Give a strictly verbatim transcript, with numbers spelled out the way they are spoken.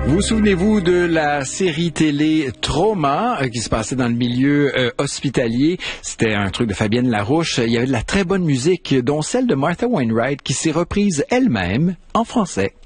Vous souvenez-vous de la série télé Trauma euh, qui se passait dans le milieu euh, hospitalier? C'était un truc de Fabienne Larouche. Il y avait de la très bonne musique, dont celle de Martha Wainwright qui s'est reprise elle-même en français.